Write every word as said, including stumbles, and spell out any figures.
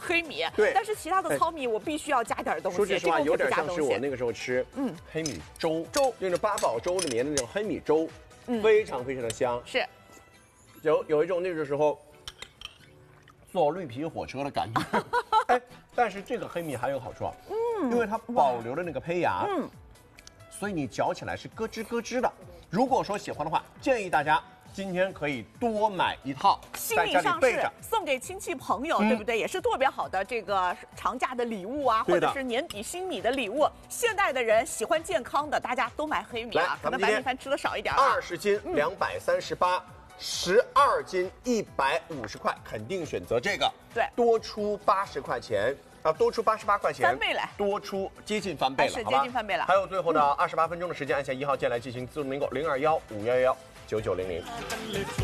黑米， 对， 但是其他的糙米我必须要加点东西。 说句实话，有点像是我那个个时候吃嗯黑米粥， 粥就是八宝粥里面的那种黑米粥，嗯，非常非常的香。 是， 有有一种那个时候坐绿皮火车的感觉。哎，但是这个黑米还有好处啊，嗯，因为它保留了那个胚芽，嗯，所以你嚼起来是咯吱咯吱的。如果说喜欢的话，建议大家今天可以多买一套，在家里备着， 送给亲戚朋友，嗯、对不对？也是特别好的这个长假的礼物啊，或者是年底新米的礼物。现代的人喜欢健康的，大家都买黑米啊，可能白米饭吃的少一点啊。 二十斤两百三十八。十二斤一百五十块，肯定选择这个。 对， 多出八十块钱啊，多出八十八块钱， 翻倍来， 多出接近翻倍了， 是接近翻倍了。 还有最后的二十八分钟的时间，按下一号键来进行自动订购，零二幺五幺幺九九零零。